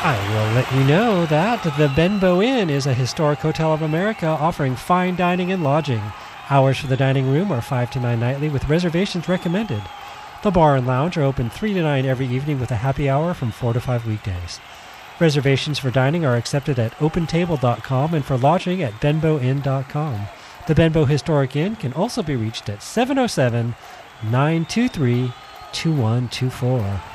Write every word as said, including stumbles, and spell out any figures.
I will let you know that the Benbow Inn is a historic hotel of America offering fine dining and lodging. Hours for the dining room are five to nine nightly with reservations recommended. The bar and lounge are open three to nine every evening with a happy hour from four to five weekdays. Reservations for dining are accepted at open table dot com and for lodging at benbow inn dot com. The Benbow Historic Inn can also be reached at seven oh seven, nine two three, two one two four.